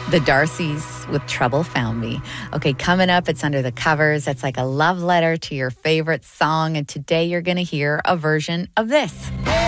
The Darcys with Trouble Found Me. Okay, coming up, it's Under the Covers. It's like a love letter to your favorite song. And today you're going to hear a version of this.